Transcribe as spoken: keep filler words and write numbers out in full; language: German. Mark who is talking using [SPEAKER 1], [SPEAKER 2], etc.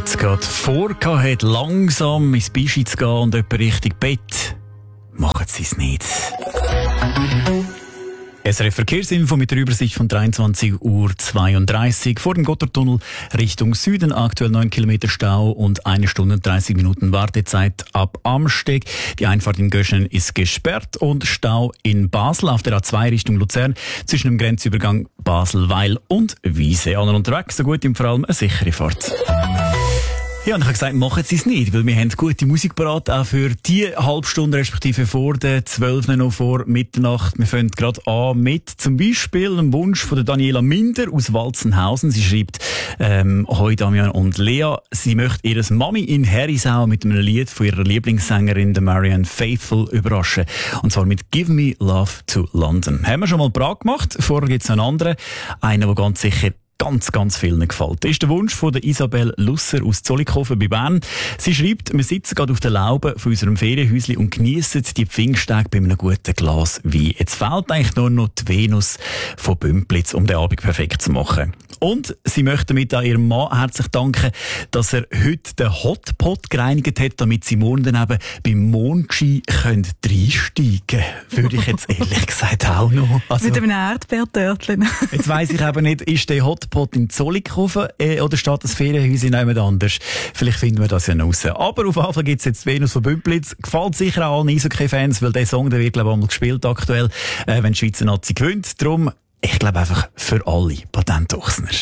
[SPEAKER 1] jetzt gerade vorgehabt, langsam ins Bischi zu gehen und etwa Richtung Bett, machen Sie es nicht. S R F-Verkehrsinfo mit der Übersicht von dreiundzwanzig Uhr zweiunddreißig vor dem Gotthardtunnel Richtung Süden. Aktuell neun Kilometer Stau und eine Stunde und dreißig Minuten Wartezeit ab Amsteg. Die Einfahrt in Göschen ist gesperrt und Stau in Basel auf der A zwei Richtung Luzern zwischen dem Grenzübergang Basel-Weil und Wiese. Alle unterwegs, so gut und vor allem eine sichere Fahrt. Ja, und ich habe gesagt, machen Sie es nicht, weil wir haben gute Musik parat, auch für die halbe Stunde, respektive vor der zwölf noch vor Mitternacht. Wir fangen gerade an mit zum Beispiel einem Wunsch von der Daniela Minder aus Walzenhausen. Sie schreibt, ähm, «Hoi Damian und Lea, sie möchte ihre Mami in Herisau mit einem Lied von ihrer Lieblingssängerin, der Marianne Faithfull, überraschen. Und zwar mit «Give Me Love to London». Haben wir schon mal parat gemacht. Vorher gibt es einen anderen, einen, der ganz sicher ganz, ganz vielen gefällt. Das ist der Wunsch von der Isabel Lusser aus Zollikofen bei Bern. Sie schreibt, wir sitzen gerade auf der Laube von unserem Ferienhäuschen und geniessen die Pfingsttage bei einem guten Glas Wein. Jetzt fehlt eigentlich nur noch die Venus von Bümplitz, um den Abend perfekt zu machen. Und sie möchte damit an ihrem Mann herzlich danken, dass er heute den Hotpot gereinigt hat, damit sie morgen dann eben beim Mondschein können reinsteigen können. Würde ich jetzt ehrlich gesagt auch noch. Also,
[SPEAKER 2] mit einem Erdbeertörtchen.
[SPEAKER 1] Jetzt weiss ich eben nicht, ist der Hotpot in Zollikofen äh, oder steht das Ferienhäuschen jemand anders? Vielleicht finden wir das ja noch raus. Aber auf jeden Fall gibt es jetzt Venus von Bümplitz. Gefällt sicher auch allen Eishockey-Fans, weil der Song, der wird, glaube ich, einmal gespielt aktuell, äh, wenn die Schweizer Nazi gewinnt. Darum, ich glaube einfach für alle Patent-Ochsner.